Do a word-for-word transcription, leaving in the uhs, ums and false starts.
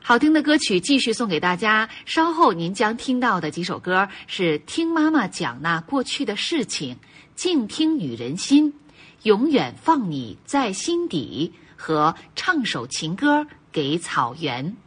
好听的歌曲继续送给大家，稍后您将听到的几首歌是《听妈妈讲那过去的事情》、《静听女人心》、《永远放你在心底》和《唱首情歌给草原》。